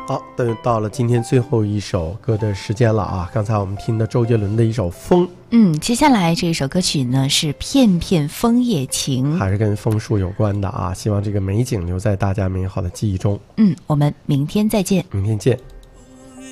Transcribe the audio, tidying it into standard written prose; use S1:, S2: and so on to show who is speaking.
S1: 好，到了今天最后一首歌的时间了啊！刚才我们听的周杰伦的一首《风》，
S2: 接下来这一首歌曲呢是《片片枫叶情》，
S1: 还是跟枫树有关的啊！希望这个美景留在大家美好的记忆中。
S2: 我们明天再见。
S1: 明天见。